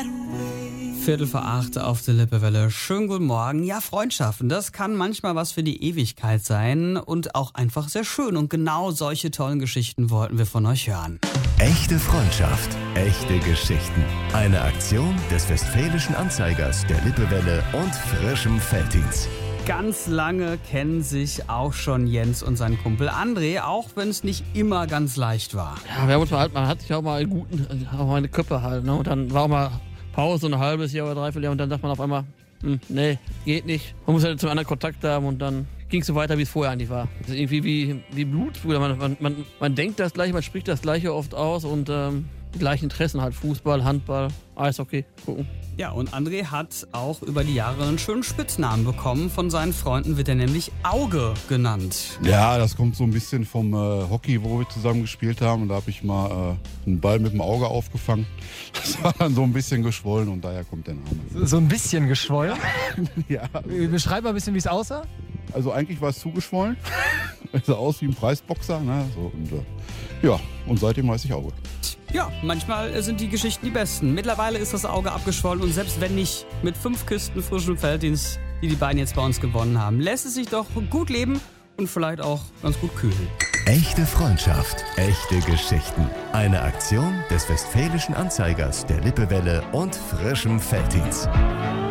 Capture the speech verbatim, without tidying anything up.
Viertel vor acht auf der Lippewelle. Schönen guten Morgen. Ja, Freundschaften, das kann manchmal was für die Ewigkeit sein und auch einfach sehr schön. Und genau solche tollen Geschichten wollten wir von euch hören. Echte Freundschaft, echte Geschichten. Eine Aktion des Westfälischen Anzeigers, der Lippewelle und frischem Veltins. Ganz lange kennen sich auch schon Jens und sein Kumpel André, auch wenn es nicht immer ganz leicht war. Ja, wir haben uns mal halt, man hat sich auch mal einen guten, auch mal eine Köppe halt, ne? Und dann war auch mal Pause, ein halbes Jahr oder dreiviertel Jahr und dann sagt man auf einmal, hm, nee, geht nicht. Man muss halt zum anderen Kontakt haben und dann ging es so weiter, wie es vorher eigentlich war. Das ist irgendwie wie, wie Blutbrüder. Man, man, man, man denkt das Gleiche, man spricht das Gleiche oft aus und ähm, die gleichen Interessen halt. Fußball, Handball, Eishockey, gucken. Ja, und André hat auch über die Jahre einen schönen Spitznamen bekommen. Von seinen Freunden wird er nämlich Auge genannt. Ja, das kommt so ein bisschen vom äh, Hockey, wo wir zusammen gespielt haben. Und da habe ich mal äh, einen Ball mit dem Auge aufgefangen. Das war dann so ein bisschen geschwollen und daher kommt der Name. So ein bisschen geschwollen? Ja. Beschreib mal ein bisschen, wie es aussah. Also eigentlich war es zugeschwollen. Es sah aus wie ein Preisboxer. Ne? So, und, äh, ja, und seitdem heiße ich Auge. Ja, manchmal sind die Geschichten die besten. Mittlerweile ist das Auge abgeschwollen und selbst wenn nicht, mit fünf Kisten frischem Veltins, die die beiden jetzt bei uns gewonnen haben, lässt es sich doch gut leben und vielleicht auch ganz gut kühlen. Echte Freundschaft, echte Geschichten. Eine Aktion des Westfälischen Anzeigers, der Lippewelle und frischem Veltins.